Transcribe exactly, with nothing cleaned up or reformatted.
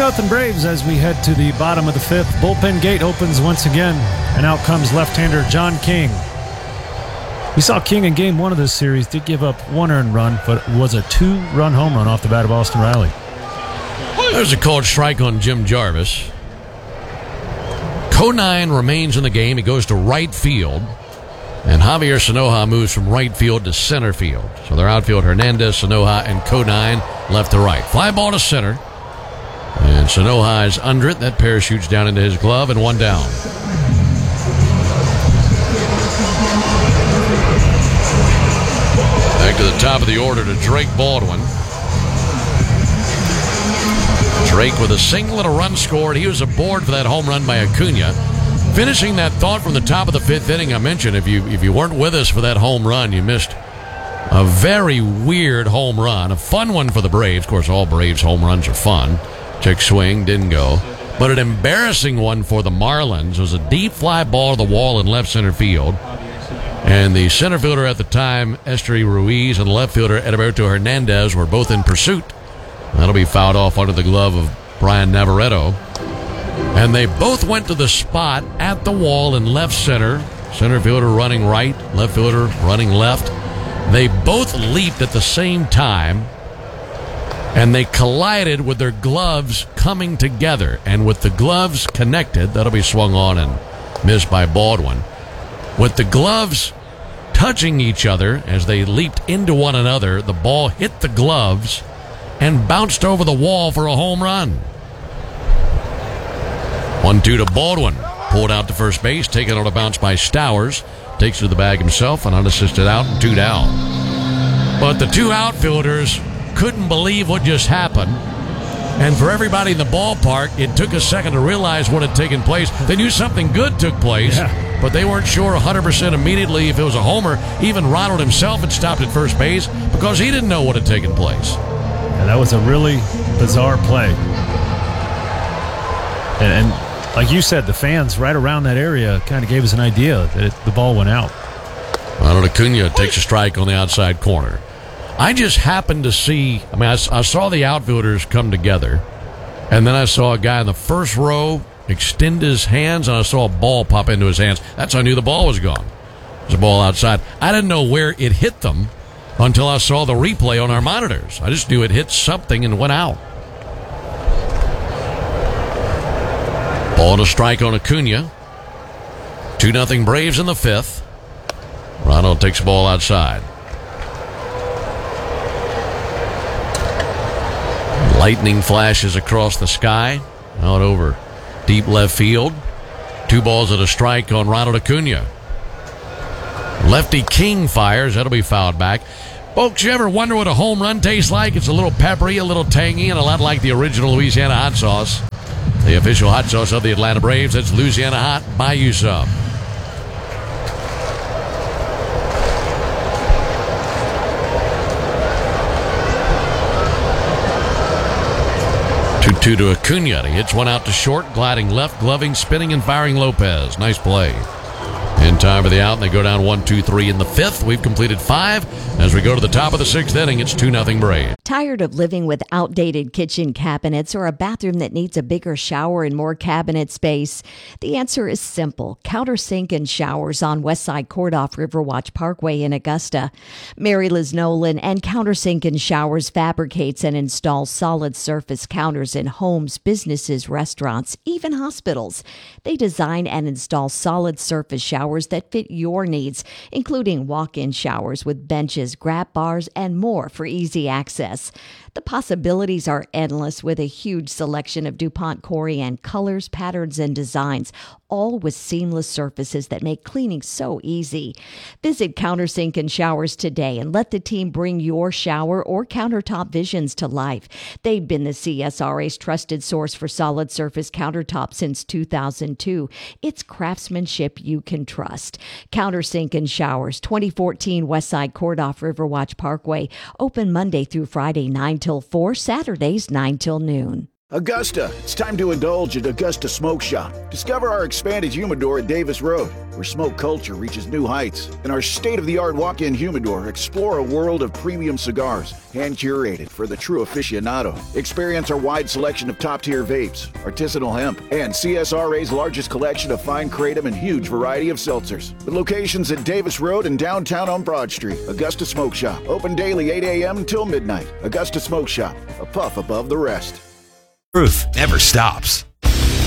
nothing Braves as we head to the bottom of the fifth. Bullpen gate opens once again, and out comes left-hander John King. We saw King in game one of this series, did give up one earned run, but it was a two-run home run off the bat of Austin Riley. There's a called strike on Jim Jarvis. Conine remains in the game. He goes to right field. And Javier Sanoja moves from right field to center field. So their outfield, Hernandez, Sanoja, and Conine left to right. Fly ball to center. And Sanoja is under it. That parachutes down into his glove, and one down. Back to the top of the order to Drake Baldwin. Drake with a single and a run scored. He was aboard for that home run by Acuna. Finishing that thought from the top of the fifth inning, I mentioned if you if you weren't with us for that home run, you missed a very weird home run. A fun one for the Braves. Of course, all Braves home runs are fun. Took swing, didn't go. But an embarrassing one for the Marlins. It was a deep fly ball to the wall in left center field. And the center fielder at the time, Esteury Ruiz, and the left fielder, Edilberto Hernandez, were both in pursuit. That'll be fouled off under the glove of Brian Navarreto. And they both went to the spot at the wall in left center. Center fielder running right, left fielder running left. They both leaped at the same time, and they collided with their gloves coming together. And with the gloves connected, that'll be swung on and missed by Baldwin. With the gloves touching each other as they leaped into one another, the ball hit the gloves and bounced over the wall for a home run. one two to Baldwin. Pulled out to first base. Taken on a bounce by Stowers. Takes to the bag himself. An unassisted out and two down. But the two outfielders couldn't believe what just happened. And for everybody in the ballpark, it took a second to realize what had taken place. They knew something good took place, yeah. But they weren't sure one hundred percent immediately if it was a homer. Even Ronald himself had stopped at first base because he didn't know what had taken place. Yeah, that was a really bizarre play. And, and like you said, the fans right around that area kind of gave us an idea that it, the ball went out. Ronald Acuna takes a strike on the outside corner. I just happened to see, I mean, I, I saw the outfielders come together, and then I saw a guy in the first row extend his hands, and I saw a ball pop into his hands. That's how I knew the ball was gone. There's a ball outside. I didn't know where it hit them until I saw the replay on our monitors. I just knew it hit something and went out. Ball to strike on Acuna. two nothing Braves in the fifth. Ronald takes the ball outside. Lightning flashes across the sky. Out over deep left field. Two balls and a strike on Ronald Acuna. Lefty King fires. That'll be fouled back. Folks, you ever wonder what a home run tastes like? It's a little peppery, a little tangy, and a lot like the original Louisiana hot sauce. The official hot sauce of the Atlanta Braves. That's Louisiana Hot. Buy you some. two two to Acuna. He hits one out to short, gliding left, gloving, spinning, and firing Lopez. Nice play. In time for the out, and they go down one two three in the fifth. We've completed five. As we go to the top of the sixth inning, it's two nothing Braves. Tired of living with outdated kitchen cabinets or a bathroom that needs a bigger shower and more cabinet space? The answer is simple. Countersink and Showers on Westside Court off Riverwatch Parkway in Augusta. Mary Liz Nolan and Countersink and Showers fabricates and installs solid surface counters in homes, businesses, restaurants, even hospitals. They design and install solid surface showers that fit your needs, including walk-in showers with benches, grab bars, and more for easy access. The possibilities are endless with a huge selection of DuPont Corian colors, patterns, and designs, all with seamless surfaces that make cleaning so easy. Visit Countersink and Showers today and let the team bring your shower or countertop visions to life. They've been the C S R A's trusted source for solid surface countertops since two thousand two. It's craftsmanship you can trust. Countersink and Showers, twenty fourteen Westside Court off Riverwatch Parkway. Open Monday through Friday, nine till four, Saturdays, nine till noon. Augusta, it's time to indulge at Augusta Smoke Shop. Discover our expanded humidor at Davis Road, where smoke culture reaches new heights. In our state-of-the-art walk-in humidor, explore a world of premium cigars, hand-curated for the true aficionado. Experience our wide selection of top-tier vapes, artisanal hemp, and C S R A's largest collection of fine kratom and huge variety of seltzers. With locations at Davis Road and downtown on Broad Street, Augusta Smoke Shop. Open daily eight a.m. until midnight. Augusta Smoke Shop, a puff above the rest. Truth never stops.